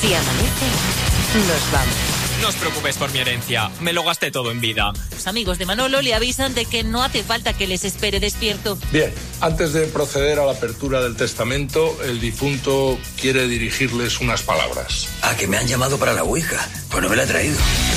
Si amanece, nos vamos. No os preocupéis por mi herencia, me lo gasté todo en vida. Los amigos de Manolo le avisan de que no hace falta que les espere despierto. Bien, antes de proceder a la apertura del testamento, el difunto quiere dirigirles unas palabras. Ah, que me han llamado para la ouija. Pues no me la he traído.